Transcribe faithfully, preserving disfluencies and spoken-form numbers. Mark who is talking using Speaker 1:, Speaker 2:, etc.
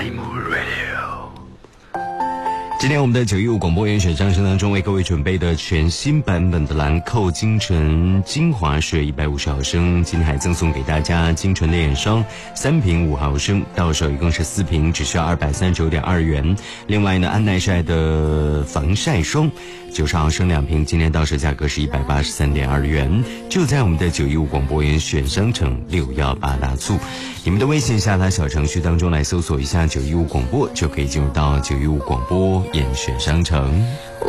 Speaker 1: 今天我们的九一五广播员选上声当中为各位准备的全新版本的兰蔻精纯精华水一百五十毫升，今天还赠送给大家精纯的眼霜三瓶五毫升，到手一共是四瓶，只需要二百三十九点二元。另外呢，安耐晒的防晒霜九十毫升两瓶，今天到手价格是一百八十三点二元，就在我们的九一五广播员选商城六一八大促。你们的微信下拉小程序当中来搜索一下九一五广播，就可以进入到九一五广播严选商城。